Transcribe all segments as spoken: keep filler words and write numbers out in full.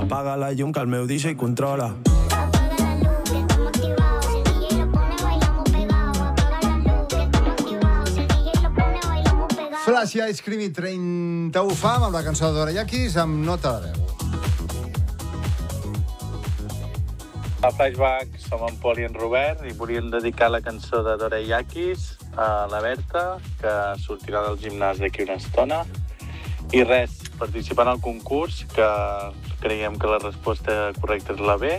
Apaga la llum que el meu D J controla. Flash Ice Cream i trenta-u Fam amb la cançó de Dorayakis amb nota de veu. A Flashback som en Pol i en Robert i volíem dedicar la cançó de Dorayakis a la Berta, que sortirà del gimnàs d'aquí una estona. I res, participant al concurs, que creiem que la resposta correcta és la B.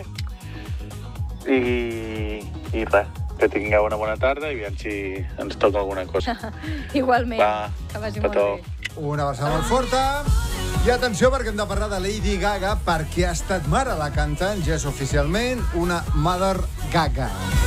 I, i res, que tingueu una bona tarda i aviam si ens toca alguna cosa. Igualment, Va, que vagi petó. molt bé. Una abraçada molt forta. I atenció, perquè hem de parlar de Lady Gaga, perquè ha estat mare la cantant, ja és oficialment una Mother Gaga.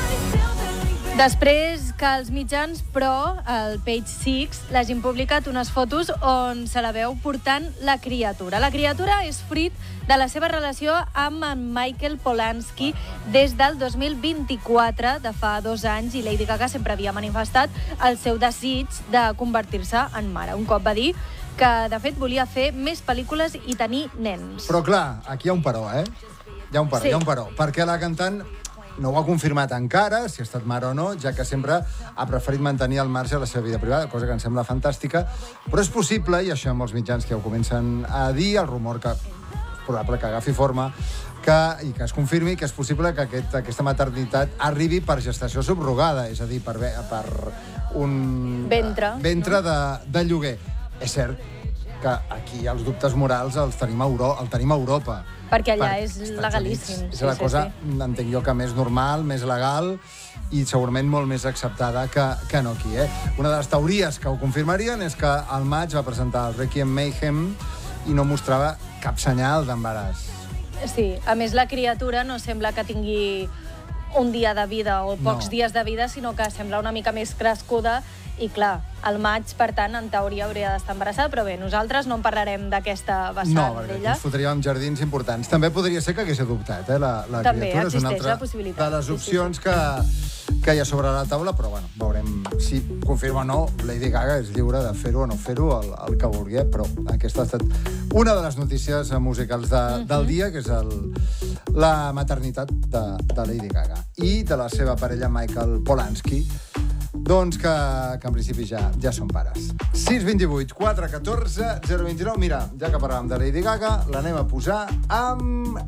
Després que els mitjans, però, el Page Six, l'hagin publicat unes fotos on se la veu portant la criatura. La criatura és fruit de la seva relació amb en Michael Polanski des del dos mil vint-i-quatre, de fa dos anys, i Lady Gaga sempre havia manifestat el seu desig de convertir-se en mare. Un cop va dir que, de fet, volia fer més pel·lícules i tenir nens. Però, clar, aquí hi ha un però, eh? Hi ha un però, Sí. hi ha un però. Perquè la cantant no ho ha confirmat encara, si ha estat mare o no, ja que sempre ha preferit mantenir al marge la seva vida privada, cosa que em sembla fantàstica. Però és possible, i això hi ha molts mitjans que ho comencen a dir, el rumor que és probable que agafi forma, que, i que es confirmi que és possible que aquest, aquesta maternitat arribi per gestació subrogada, és a dir, per, per un Ventre, ventre de, de lloguer. És cert que aquí els dubtes morals els tenim a, Euro, el tenim a Europa. Perquè allà Per és Estats legalíssim. Units. És Sí, la sí, cosa, sí. entenc jo, que més normal, més legal i segurament molt més acceptada que, que no aquí. Eh? Una de les teories que ho confirmarien és que al maig va presentar el Requiem Mayhem i no mostrava cap senyal d'embaràs. Sí, a més la criatura no sembla que tingui un dia de vida o pocs No. dies de vida, sinó que sembla una mica més crescuda i, clar, al maig, per tant, en teoria hauria d'estar embarassada, però bé, nosaltres no en parlarem d'aquesta vessant No, perquè aquí d'ella. ens fotríem en jardins importants. També podria ser que hagués adoptat, eh, la, la També criatura. És una existeix altra la possibilitat. de les Sí, sí, opcions que, que hi ha sobre la taula, però bueno, veurem si confirma o no. Lady Gaga és lliure de fer-ho o no fer-ho, el, el que vulgui, eh? Però aquesta ha estat una de les notícies musicals de, uh-huh. del dia, que és el, la maternitat de, de Lady Gaga i de la seva parella Michael Polanski, doncs que, que en principi ja, ja són pares. sis vint vuit quatre catorze zero vint nou. Mira, ja que parlàvem de Lady Gaga, l'anem a posar amb